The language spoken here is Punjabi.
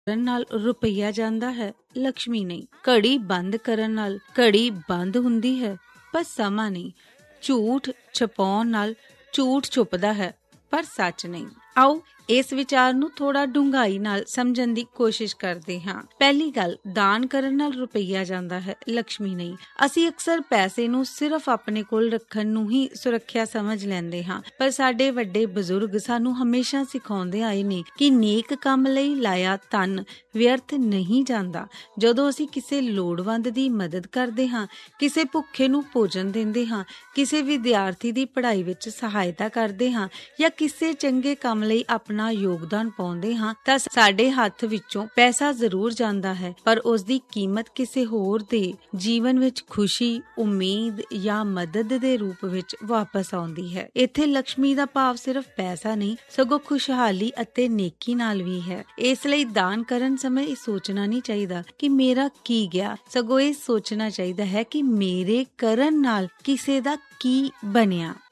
ਨਾਲ ਰੁਪਈਆ ਜਾਂਦਾ ਹੈ, ਲక్ష్ਮੀ ਨਹੀਂ। ਘੜੀ ਬੰਦ ਕਰਨ ਨਾਲ ਘੜੀ ਬੰਦ ਹੁੰਦੀ ਹੈ, ਪਰ ਸਮਾਂ ਨਹੀਂ। ਝੂਠ ਛਪਾਉਣ ਨਾਲ ਝੂਠ ਛੁਪਦਾ ਹੈ, ਪਰ ਸੱਚ ਨਹੀਂ। ਆਓ ਇਸ ਵਿਚਾਰ ਨੂੰ ਥੋੜਾ ਡੂੰਘਾਈ ਨਾਲ ਸਮਝਣ ਦੀ ਕੋਸ਼ਿਸ਼ ਕਰਦੇ ਹਾਂ। ਪਹਿਲੀ ਗੱਲ, ਦਾਨ ਕਰਨ ਨਾਲ ਰੁਪਈਆ ਜਾਂਦਾ ਹੈ, ਲక్ష్ਮੀ ਨਹੀਂ। ਅਸੀਂ ਅਕਸਰ ਪੈਸੇ ਨੂੰ ਸਿਰਫ ਆਪਣੇ ਕੋਲ ਰੱਖਣ ਨੂੰ ਹੀ ਸੁਰੱਖਿਆ ਸਮਝ ਲੈਂਦੇ ਹਾਂ, ਪਰ ਸਾਡੇ ਵੱਡੇ ਬਜ਼ੁਰਗ ਸਾਨੂੰ ਹਮੇਸ਼ਾ ਸਿਖਾਉਂਦੇ ਆਏ ਨੇ ਕਿ ਨੇਕ ਕੰਮ ਲਈ ਲਾਇਆ ਧਨ ਵਿਅਰਥ ਨਹੀਂ ਜਾਂਦਾ। ਜਦੋਂ ਅਸੀਂ ਕਿਸੇ ਲੋੜਵੰਦ ਦੀ ਮਦਦ ਕਰਦੇ ਹਾਂ, ਕਿਸੇ ਭੁੱਖੇ ਨੂੰ ਭੋਜਨ ਦਿੰਦੇ ਹਾਂ, ਕਿਸੇ ਵਿਦਿਆਰਥੀ ਦੀ ਪੜ੍ਹਾਈ ਵਿੱਚ ਸਹਾਇਤਾ ਕਰਦੇ ਹਾਂ ਜਾਂ ਕਿਸੇ ਚੰਗੇ ਕੰਮ ਲਈ ਆਪਣਾ ਯੋਗਦਾਨ ਪਾਉਂਦੇ ਹਾਂ, ਤਾਂ ਸਾਡੇ ਹੱਥ ਵਿੱਚੋਂ ਪੈਸਾ ਜ਼ਰੂਰ ਜਾਂਦਾ ਹੈ, ਪਰ ਉਸ ਦੀ ਕੀਮਤ ਕਿਸੇ ਹੋਰ ਦੇ ਜੀਵਨ ਵਿੱਚ ਖੁਸ਼ੀ, ਉਮੀਦ ਜਾਂ ਮਦਦ ਦੇ ਰੂਪ ਵਿੱਚ ਵਾਪਸ ਆਉਂਦੀ ਹੈ। ਇੱਥੇ ਲక్ష్ਮੀ ਦਾ ਭਾਵ ਸਿਰਫ ਪੈਸਾ ਨਹੀਂ, ਸਗੋਂ ਖੁਸ਼ਹਾਲੀ ਅਤੇ ਨੇਕੀ ਨਾਲ ਵੀ ਹੈ। ਇਸ ਲਈ ਦਾਨ ਕਰਨ ਸਮੇਂ ਇਹ ਸੋਚਣਾ ਨਹੀਂ ਚਾਹੀਦਾ ਕਿ ਮੇਰਾ ਕੀ ਗਿਆ, ਸਗੋਂ ਇਹ ਸੋਚਣਾ ਚਾਹੀਦਾ ਹੈ ਕਿ ਮੇਰੇ ਕਰਨ ਨਾਲ ਕਿਸੇ ਦਾ ਕੀ ਬਣਿਆ।